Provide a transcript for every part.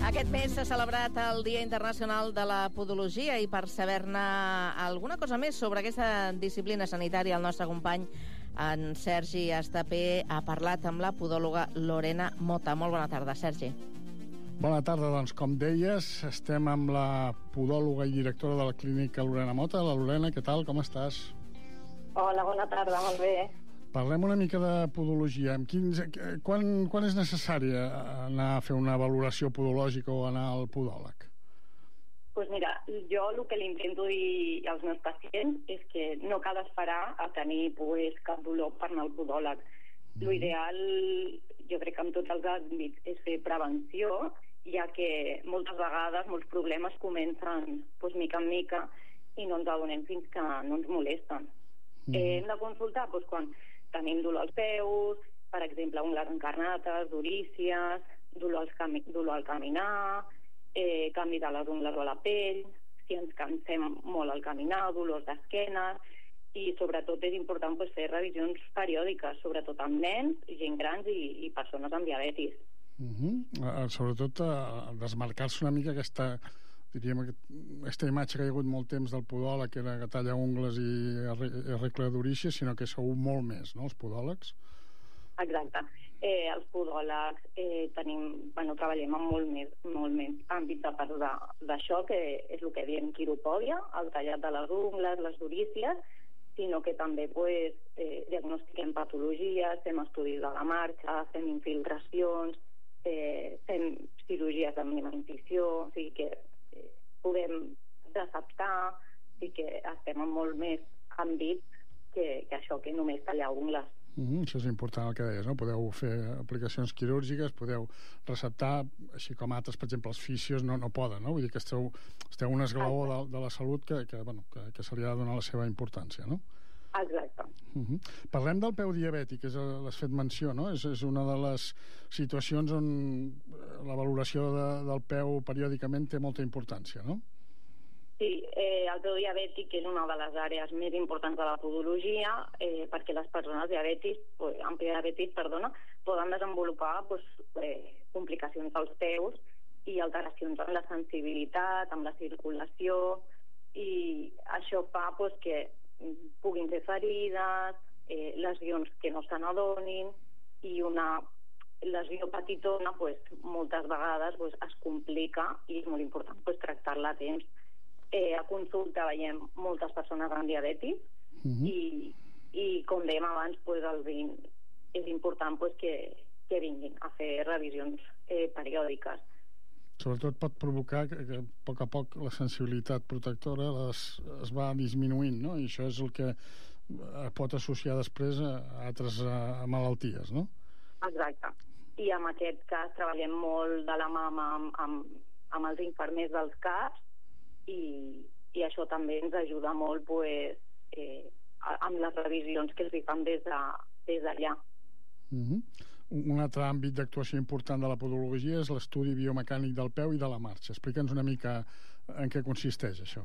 Aquest mes s'ha celebrat el Dia Internacional de la Podologia i per saber-ne alguna cosa més sobre aquesta disciplina sanitària, el nostre company, en Sergi Estapé, ha parlat amb la podòloga Lorena Mota. Molt bona tarda, Sergi. Bona tarda, doncs, com deies, estem amb la podòloga i directora de la clínica Lorena Mota. La Lorena, què tal, com estàs? Hola, bona tarda, molt bé. Parlem una mica de podologia. Quan és necessari anar a fer una valoració podològica o anar al podòleg? Doncs mira, jo el que li intento dir als meus pacients és que no cal esperar a tenir cap dolor per anar al podòleg. L'ideal, jo crec que en tots els àmbits, és fer prevenció, ja que moltes vegades molts problemes comencen mica en mica i no ens adonem fins que no ens molesten. Hem de consultar quan tenim dolor als peus, per exemple, ungles encarnates, durícies, dolor al caminar, canvi de les ungles o la pell, si ens cansem molt al caminar, dolors d'esquena, i sobretot és important fer revisions periòdiques, sobretot amb nens, gent grans i persones amb diabetis. Sobretot desmarcar-se una mica aquesta imatge que hi ha hagut molt temps del podòleg, que era que talla ungles i arregla durícies, sinó que sou molt més, no?, els podòlegs? Exacte. Els podòlegs treballem en molt més àmbits a part d'això, que és el que diem quiropòdia, el tallat de les ungles, les durícies, sinó que també diagnostiquem patologies, fem estudis de la marxa, fem infiltracions, fem cirurgies de mínima incisió, o sigui que podem receptar, i que estem en molt més àmbits que això, que només tallar ungles. Això és important el que deies, no? Podeu fer aplicacions quirúrgiques, podeu receptar, així com altres, per exemple, els fisios no poden, no? Vull dir que esteu un esglaó de la salut que se li ha de donar la seva importància, no? Exacte. Parlem del peu diabètic, que l'has fet menció, no? És una de les situacions on la valoració del peu periòdicament té molta importància, no? Sí, el peu diabètic és una de les àrees més importants de la podologia, perquè les persones amb prediabetis poden desenvolupar complicacions als peus i alteracions en la sensibilitat, amb la circulació, i això fa que puguin ser ferides, lesions que no se n'adonin, i una lesió petitona moltes vegades es complica i és molt important tractar-la a temps. A consulta veiem moltes persones amb diabetis i com dèiem abans, és important que vinguin a fer revisions periòdiques. Sobretot pot provocar que a poc la sensibilitat protectora es va disminuint, no? I això és el que pot associar després a altres malalties, no? Exacte. I en aquest cas treballem molt de la mà amb els infermers dels CAPs, i això també ens ajuda molt amb les revisions que els fan des d'allà. Un altre àmbit d'actuació important de la podologia és l'estudi biomecànic del peu i de la marxa. Explica'ns una mica en què consisteix això.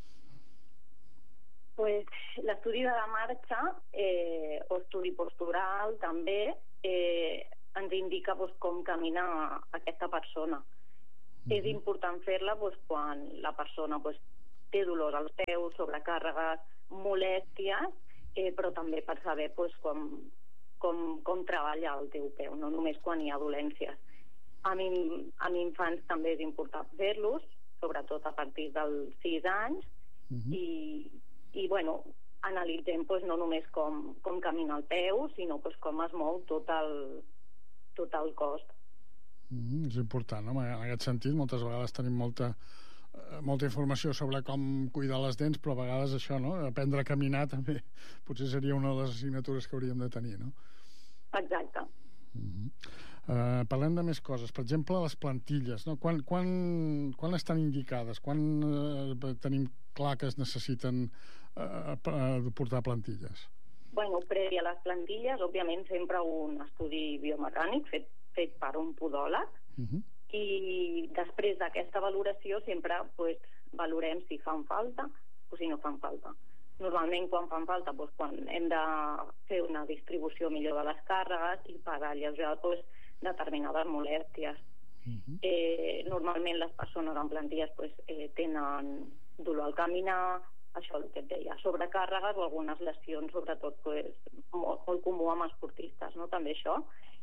L'estudi de la marxa o estudi postural també ens indica com caminar aquesta persona. És important fer-la quan la persona té dolor als peus, sobrecàrregues, molèsties, però també per saber com treballa el teu peu, no només quan hi ha dolències. Amb infants també és important fer-los, sobretot a partir dels 6 anys, i analitzem no només com camina el peu, sinó com es mou tot el cos. És important, no? En aquest sentit, moltes vegades tenim molta informació sobre com cuidar les dents, però a vegades això, no? Aprendre a caminar també potser seria una de les assignatures que hauríem de tenir, no? Exacte. Parlem de més coses. Per exemple, les plantilles, no? Quan estan indicades? Quan tenim clar que es necessiten portar plantilles? Previ a les plantilles, òbviament, sempre un estudi biomecànic fet per un podòleg, i després d'aquesta valoració sempre valorem si fan falta o si no fan falta. Normalment quan fan falta, quan hem de fer una distribució millor de les càrregues i per alleujar determinades molèsties. Normalment les persones amb plantilles tenen dolor al caminar, això el que et deia, sobrecàrregues o algunes lesions, sobretot molt comú amb esportistes, no? També això.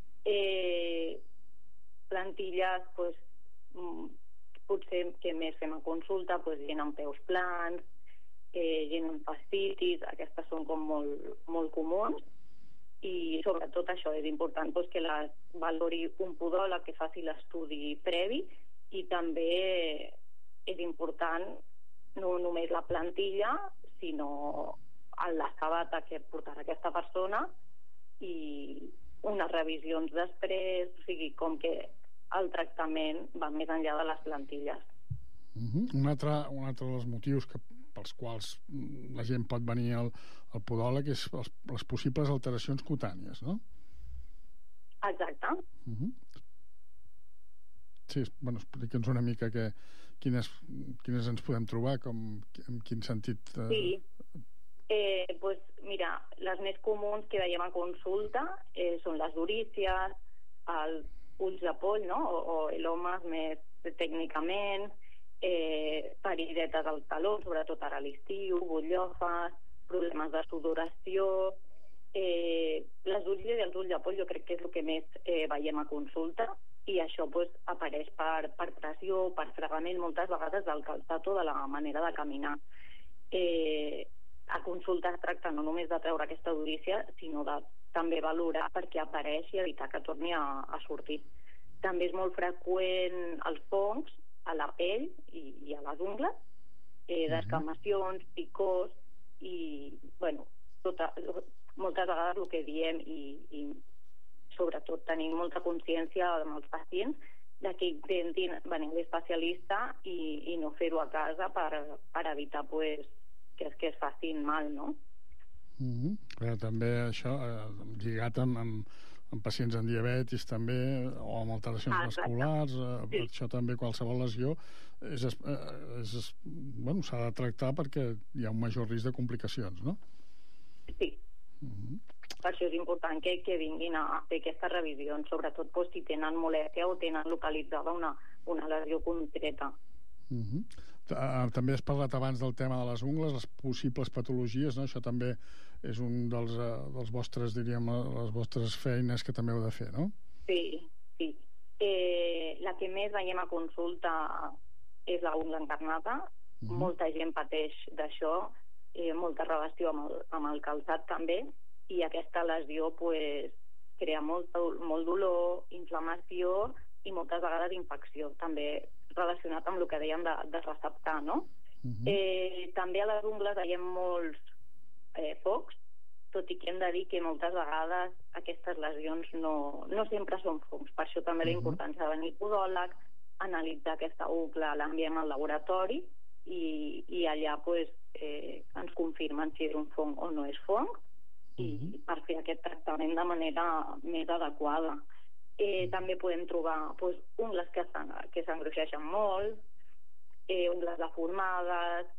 Plantilles, potser que més fem a consulta, gent amb peus plans, gent amb fascitis, aquestes són com molt comuns, i sobretot això és important que les valori un podòleg que faci l'estudi previ, i també és important no només la plantilla, sinó la sabata que portarà aquesta persona i unes revisions després, o sigui, com que el tractament va més enllà de les plantilles. Un altre dels motius pels quals la gent pot venir al podòleg és les possibles alteracions cutànies, no? Exacte. Sí, explica'ns una mica quines ens podem trobar, en quin sentit... Sí, mira, les més comuns que veiem a consulta són les durícies, els ulls de poll, no? O elomes més tècnicament, peridetes al taló, sobretot ara a l'estiu, butllofes, problemes de sudoració. Les durícies i els ulls de poll jo crec que és el que més veiem a consulta, i això apareix per pressió, per fregament, moltes vegades del calçat o de la manera de caminar. A consulta es tracta no només de treure aquesta durícia, sinó de també valorar perquè apareix i evitar que torni a sortir. També és molt freqüent els fongs a la pell i a les ungles, descamacions, picors, i moltes vegades el que diem, i sobretot tenim molta consciència amb els pacients de que intentin venir a l'especialista i no fer-ho a casa per evitar que es facin mal, no? Però també això lligat amb pacients amb diabetis també, o amb alteracions vasculars, això també qualsevol lesió s'ha de tractar perquè hi ha un major risc de complicacions, no? Sí. Per això és important que vinguin a fer aquestes revisions, sobretot si tenen molèstia o tenen localitzada una lesió concreta. També has parlat abans del tema de les ungles, les possibles patologies, no? Això també és un dels vostres, diríem, les vostres feines que també heu de fer, no? Sí. La que més veiem a consulta és la ungla encarnada. Molta gent pateix d'això, molta relació amb el calçat també, i aquesta lesió crea molt dolor, inflamació i moltes vegades infecció, també relacionat amb el que dèiem de receptar, no? També a les ungles veiem molts fongs, tot i que hem de dir que moltes vegades aquestes lesions no sempre són fongs. Per això també la importància de venir al podòleg, analitzar aquesta ungla, l'enviem al laboratori i allà ens confirmen si és un fong o no és fong, i per fer aquest tractament de manera més adequada. També podem trobar ungles que s'engruixeixen molt, ungles deformades.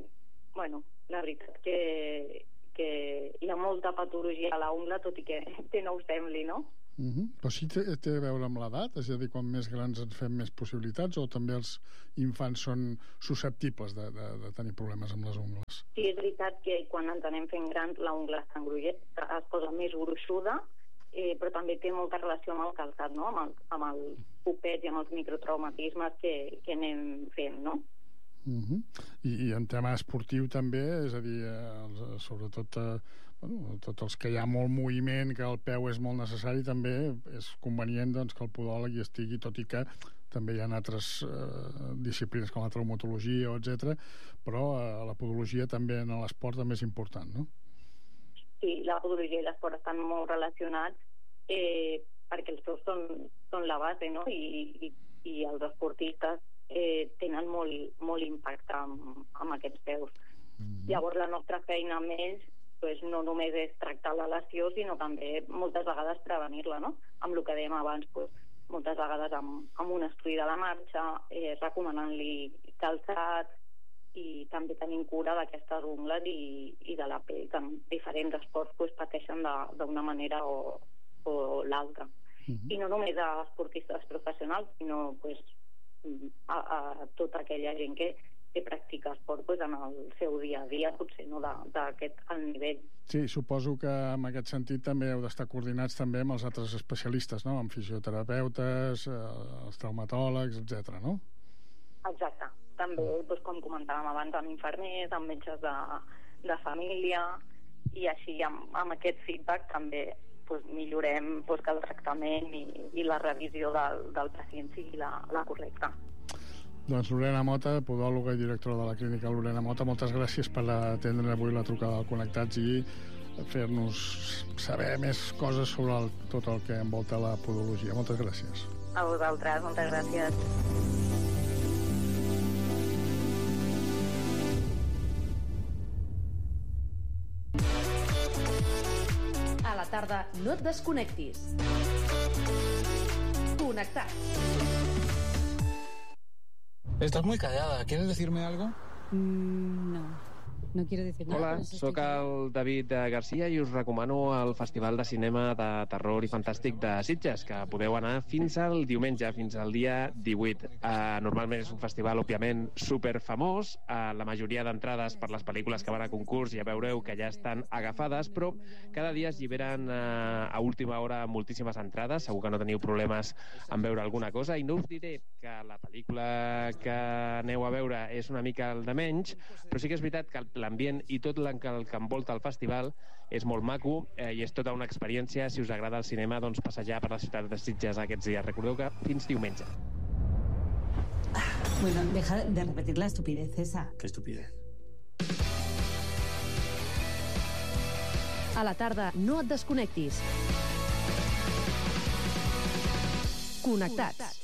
La veritat que hi ha molta patologia a la ungla, tot i que no ho sembli, no? Però sí té a veure amb l'edat? És a dir, quan més grans ens fem més possibilitats, o també els infants són susceptibles de tenir problemes amb les ungles? Sí, és veritat que quan ens anem fent grans la ungla es posa més gruixuda, però també té molta relació amb el calçat, no? Amb el pupet i amb els microtraumatismes que anem fent, no? I en tema esportiu també, és a dir, sobretot tots els que hi ha molt moviment, que el peu és molt necessari, també és convenient que el podòleg hi estigui, tot i que també hi ha altres disciplines com la traumatologia, etc. Però la podologia també en l'esport també és important, no? Sí, la podologia i l'esport estan molt relacionats perquè els peus són la base, no? I els esportistes tenen molt impacte amb aquests peus. Llavors la nostra feina amb ells no només és tractar la lesió, sinó també moltes vegades prevenir-la, no? Amb el que dèiem abans, moltes vegades amb un estudi de la marxa, recomanant-li calçat, i també tenim cura d'aquestes ungles i de la pell, que en diferents esports pateixen d'una manera o l'altra. i no només a esportistes professionals, sinó pues, a tota aquella gent que practica esport pues, en el seu dia a dia, potser no d'aquest alt nivell. Sí, suposo que en aquest sentit també heu d'estar coordinats també amb els altres especialistes, no? Amb fisioterapeutes, els traumatòlegs, etc. no? Exacte. També, doncs, com comentàvem abans, amb infermers, amb metges de família, i així amb aquest feedback també doncs, millorem doncs, que el tractament i la revisió del pacient sigui la correcta. Doncs Lorena Mota, podòloga i directora de la clínica Lorena Mota, moltes gràcies per atendre avui la trucada del Connectats i fer-nos saber més coses sobre tot el que envolta la podologia. Moltes gràcies. A vosaltres, moltes gràcies. A la tarda no et desconnectis. Connectats. Estás muy callada. ¿Quieres decirme algo? No quiero decir nada. Hola, sóc el David Garcia i us recomano el Festival de Cinema de Terror i Fantàstic de Sitges, que podeu anar fins al diumenge, fins al dia 18. Normalment és un festival, òbviament, superfamós. La majoria d'entrades per les pel·lícules que van a concurs ja veureu que ja estan agafades, però cada dia es lliberen a última hora moltíssimes entrades. Segur que no teniu problemes en veure alguna cosa. I no us diré que la pel·lícula que aneu a veure és una mica el de menys, però sí que és veritat que l'ambient i tot el que envolta el festival és molt maco i és tota una experiència. Si us agrada el cinema, doncs passejar per la ciutat de Sitges aquests dies. Recordeu que fins diumenge. Bueno, deja de repetir la estupidez esa. ¿Qué estupidez? A la tarda no et desconnectis. Connectats.